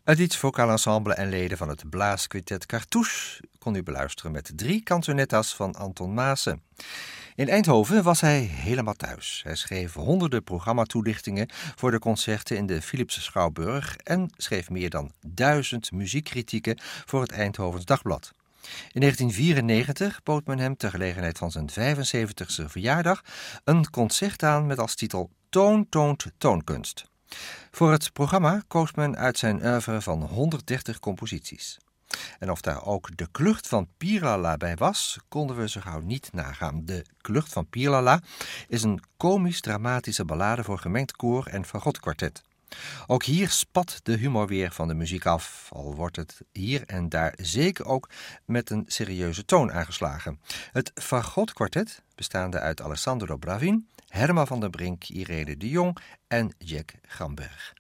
Het Lieds Vocaal Ensemble en leden van het Blaasquintet Cartouche kon u beluisteren met 3 canzonettas van Anton Maassen. In Eindhoven was hij helemaal thuis. Hij schreef honderden programmatoelichtingen voor de concerten in de Philipse Schouwburg en schreef meer dan 1000 muziekkritieken voor het Eindhovens Dagblad. In 1994 bood men hem ter gelegenheid van zijn 75e verjaardag een concert aan met als titel Toon toont toonkunst. Voor het programma koos men uit zijn oeuvre van 130 composities. En of daar ook de Klucht van Pierlala bij was, konden we zo gauw niet nagaan. De Klucht van Pierlala is een komisch-dramatische ballade voor gemengd koor en fagotkwartet. Ook hier spat de humor weer van de muziek af, al wordt het hier en daar zeker ook met een serieuze toon aangeslagen. Het fagotkwartet, bestaande uit Alessandro Bravin, Herman van der Brink, Irene de Jong en Jack Gramberg.